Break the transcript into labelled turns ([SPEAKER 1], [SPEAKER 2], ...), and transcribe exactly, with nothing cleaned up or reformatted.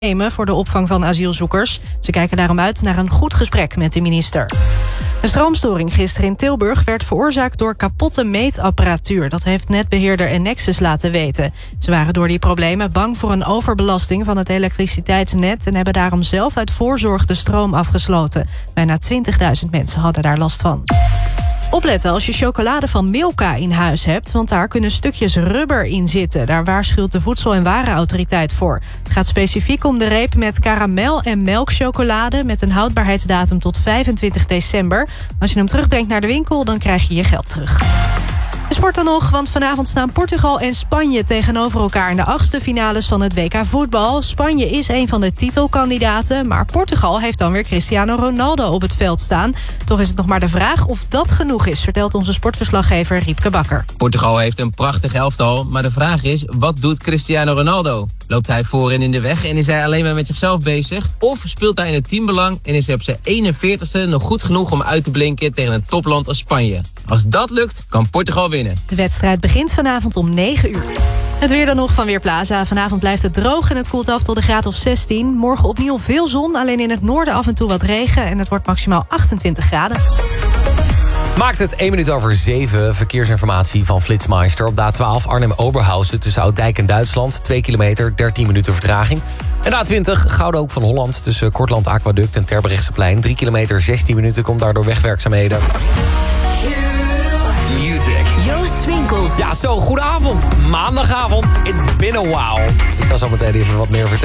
[SPEAKER 1] nemen voor de opvang van asielzoekers. Ze kijken daarom uit naar een goed gesprek met de minister. De stroomstoring gisteren in Tilburg werd veroorzaakt door kapotte meetapparatuur. Dat heeft netbeheerder Ennexus laten weten. Ze waren door die problemen bang voor een overbelasting van het elektriciteitsnet en hebben daarom zelf uit voorzorg de stroom afgesloten. Bijna twintigduizend mensen hadden daar last van. Opletten als je chocolade van Milka in huis hebt, want daar kunnen stukjes rubber in zitten. Daar waarschuwt de Voedsel- en Warenautoriteit voor. Het gaat specifiek om de reep met karamel- en melkchocolade met een houdbaarheidsdatum tot vijfentwintig december. Als je hem terugbrengt naar de winkel, dan krijg je je geld terug. De sport dan nog, want vanavond staan Portugal en Spanje tegenover elkaar in de achtste finales van het W K voetbal. Spanje is een van de titelkandidaten, maar Portugal heeft dan weer Cristiano Ronaldo op het veld staan. Toch is het nog maar de vraag of dat genoeg is, vertelt onze sportverslaggever Riepke Bakker.
[SPEAKER 2] Portugal heeft een prachtig elftal, maar de vraag is, wat doet Cristiano Ronaldo? Loopt hij voorin in de weg en is hij alleen maar met zichzelf bezig? Of speelt hij in het teambelang en is hij op zijn eenenveertigste nog goed genoeg om uit te blinken tegen een topland als Spanje? Als dat lukt, kan Portugal winnen.
[SPEAKER 1] De wedstrijd begint vanavond om negen uur. Het weer dan nog van Weerplaza. Vanavond blijft het droog en het koelt af tot een graad of zestien. Morgen opnieuw veel zon, alleen in het noorden af en toe wat regen. En het wordt maximaal achtentwintig graden.
[SPEAKER 3] Maakt het één minuut over zeven. Verkeersinformatie van Flitsmeister. Op de A twaalf Arnhem-Oberhausen tussen Ouddijk en Duitsland. twee kilometer, dertien minuten vertraging. En de A twintig Gouden Hoek van Holland tussen Kortland Aquaduct en Terbrechtseplein. drie kilometer, zestien minuten, komt daardoor wegwerkzaamheden. Music.
[SPEAKER 4] Joost Swinkels.
[SPEAKER 3] Ja, zo, goedenavond. Maandagavond. It's been a while. Ik zal zo meteen even wat meer vertellen.